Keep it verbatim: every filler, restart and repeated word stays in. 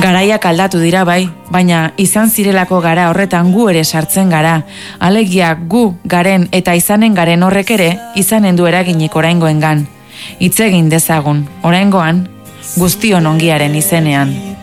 Garaiak aldatu dira bai, baina izan zirelako gara horretan gu ere sartzen gara, alegia gu garen eta izanen garen horrek ere izanen du eraginik oraingoengan. Hitz egin dezagun, oraingoan, guztion ongiaren izenean.